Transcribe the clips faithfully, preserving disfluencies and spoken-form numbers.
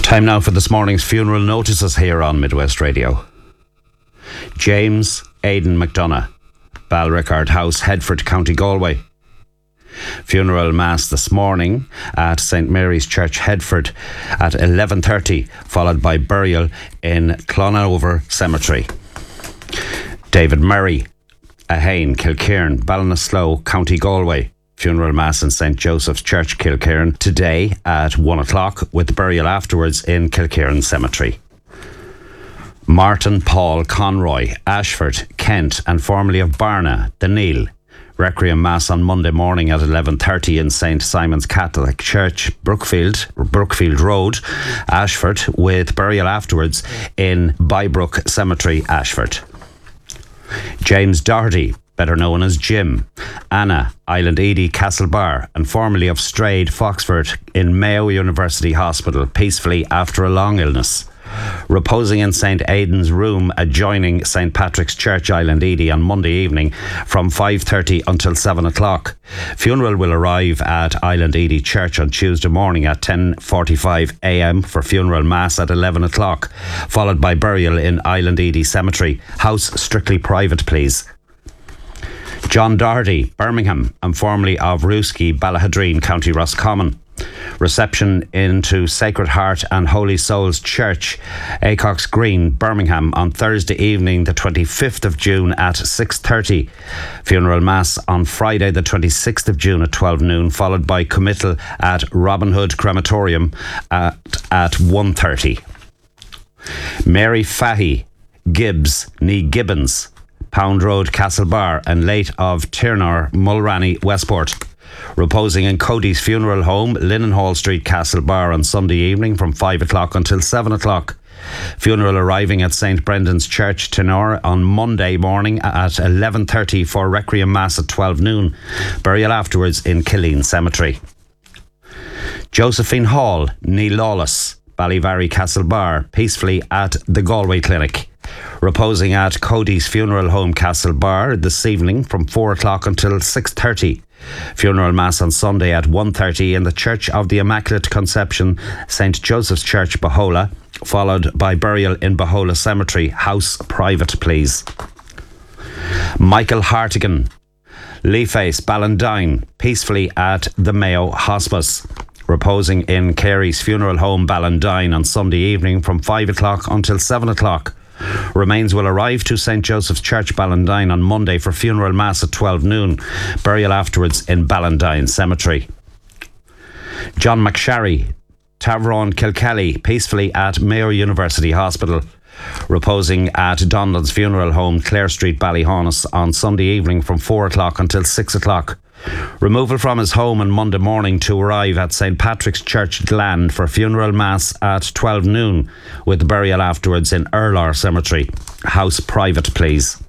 Time now for this morning's funeral notices here on Midwest Radio. James Aidan McDonough, Balrickard House, Headford, County Galway. Funeral mass this morning at Saint Mary's Church, Headford at eleven thirty, followed by burial in Clonover Cemetery. David Murray, Ahane, Kilcairn, Ballinasloe, County Galway. Funeral mass in Saint Joseph's Church, Kilcairn, today at one o'clock, with burial afterwards in Kilcairn Cemetery. Martin Paul Conroy, Ashford, Kent, and formerly of Barna, the Neil. Requiem Mass on Monday morning at eleven thirty in Saint Simon's Catholic Church, Brookfield, Brookfield Road, Ashford, with burial afterwards in Bybrook Cemetery, Ashford. James Doherty, better known as Jim, Anna, Island Edy, Castlebar, and formerly of Strayed, Foxford, in Mayo University Hospital, peacefully after a long illness. Reposing in Saint Aidan's room adjoining Saint Patrick's Church, Island Edy, on Monday evening from five thirty until seven o'clock. Funeral will arrive at Island Edy Church on Tuesday morning at ten forty-five a m for funeral mass at eleven o'clock, followed by burial in Island Edy Cemetery. House strictly private, please. John Doherty, Birmingham, and formerly of Rooski, Ballahadreen, County Roscommon. Reception into Sacred Heart and Holy Souls Church, Acox Green, Birmingham, on Thursday evening the twenty-fifth of June at six thirty. Funeral Mass on Friday the twenty-sixth of June at twelve noon, followed by committal at Robin Hood Crematorium at, at one thirty. Mary Fahy Gibbs, nee Gibbons, Pound Road, Castlebar, and late of Tirnor, Mulranny, Westport. Reposing in Cody's Funeral Home, Linnenhall Street, Castlebar, on Sunday evening from five o'clock until seven o'clock. Funeral arriving at Saint Brendan's Church, Tenor, on Monday morning at eleven thirty for Requiem Mass at twelve noon. Burial afterwards in Killeen Cemetery. Josephine Hall, nee Lawless, Ballyvarry, Castlebar, peacefully at the Galway Clinic. Reposing at Cody's Funeral Home, Castlebar, this evening from four o'clock until six thirty. Funeral Mass on Sunday at one thirty in the Church of the Immaculate Conception, Saint Joseph's Church, Bahola, followed by burial in Bahola Cemetery. House private, please. Michael Hartigan, Leaface, Ballandine, peacefully at the Mayo Hospice. Reposing in Carey's Funeral Home, Ballandine, on Sunday evening from five o'clock until seven o'clock. Remains will arrive to Saint Joseph's Church, Ballandine, on Monday for funeral mass at twelve noon. Burial afterwards in Ballandine Cemetery. John McSharry, Tavron, Kilkelly, peacefully at Mayo University Hospital. Reposing at Donlands Funeral Home, Clare Street, Ballyhonus, on Sunday evening from four o'clock until six o'clock. Removal from his home on Monday morning to arrive at Saint Patrick's Church, Glan, for funeral mass at twelve noon, with burial afterwards in Erlar Cemetery. House private, please.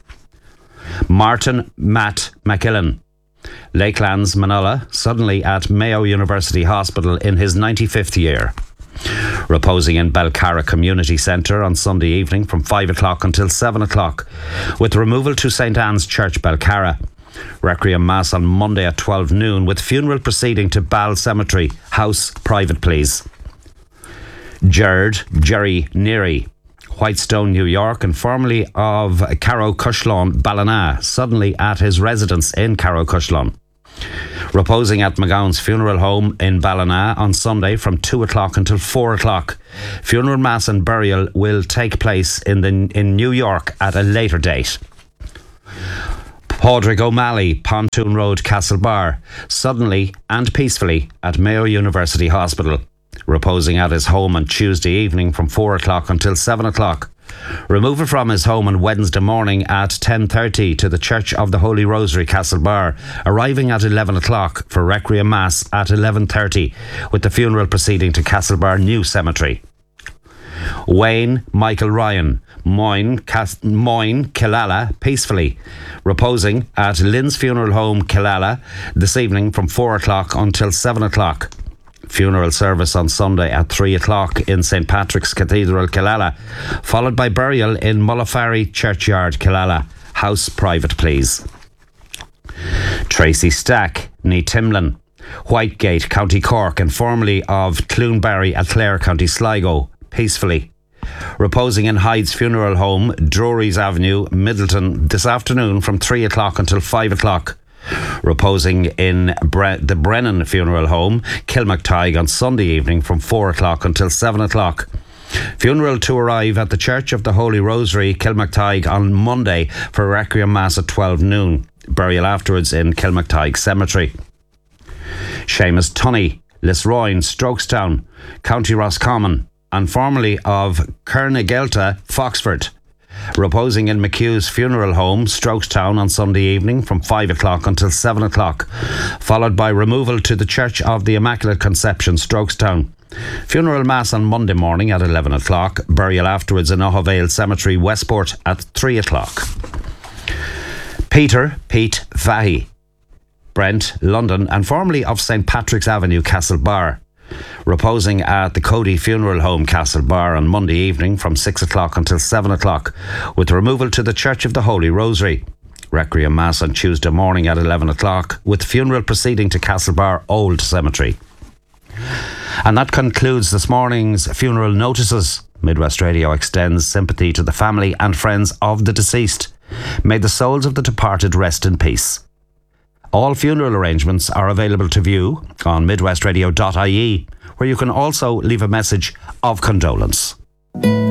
Martin Matt McKillen, Lakelands, Manila, suddenly at Mayo University Hospital in his ninety-fifth year. Reposing in Belcarra Community Centre on Sunday evening from five o'clock until seven o'clock, with removal to Saint Anne's Church, Belcarra. Requiem Mass on Monday at twelve noon, with funeral proceeding to Ball Cemetery. House private, please. Jared Jerry Neary, Whitestone, New York, and formerly of Carrow Cushlawn, Ballina, suddenly at his residence in Carrow Cushlawn. Reposing at McGowan's Funeral Home in Ballina on Sunday from two o'clock until four o'clock. Funeral Mass and burial will take place in the in New York at a later date. Padraig O'Malley, Pontoon Road, Castlebar, suddenly and peacefully at Mayo University Hospital. Reposing at his home on Tuesday evening from four o'clock until seven o'clock. Removal from his home on Wednesday morning at ten thirty to the Church of the Holy Rosary, Castlebar, arriving at eleven o'clock for Requiem Mass at eleven thirty, with the funeral proceeding to Castlebar New Cemetery. Wayne Michael Ryan, Moyne, Cas- Moyne, Killala, peacefully, reposing at Lynn's Funeral Home, Killala, this evening from four o'clock until seven o'clock. Funeral service on Sunday at three o'clock in Saint Patrick's Cathedral, Killala, followed by burial in Mullafarry Churchyard, Killala. House private, please. Tracy Stack, nee Timlin, Whitegate, County Cork, and formerly of Cloonbarry at Clare, County Sligo, peacefully. Reposing in Hyde's Funeral Home, Drury's Avenue, Middleton, this afternoon from three o'clock until five o'clock. Reposing in Bre- the Brennan Funeral Home, Kilmactide, on Sunday evening from four o'clock until seven o'clock. Funeral to arrive at the Church of the Holy Rosary, Kilmactide, on Monday for a Requiem Mass at twelve noon. Burial afterwards in Kilmactide Cemetery. Seamus Tunney, Lisroyne, Strokestown, County Roscommon, and formerly of Kernagelta, Foxford. Reposing in McHugh's Funeral Home, Strokestown, on Sunday evening from five o'clock until seven o'clock, followed by removal to the Church of the Immaculate Conception, Strokestown. Funeral Mass on Monday morning at eleven o'clock, burial afterwards in Ohavale Cemetery, Westport, at three o'clock. Peter, Pete Vahi, Brent, London, and formerly of Saint Patrick's Avenue, Castlebar. Reposing at the Cody Funeral Home, Castlebar, on Monday evening from six o'clock until seven o'clock, with removal to the Church of the Holy Rosary. Requiem Mass on Tuesday morning at eleven o'clock, with funeral proceeding to Castlebar Old Cemetery. And that concludes this morning's funeral notices. Midwest Radio extends sympathy to the family and friends of the deceased. May the souls of the departed rest in peace. All funeral arrangements are available to view on midwestradio dot I E, where you can also leave a message of condolence.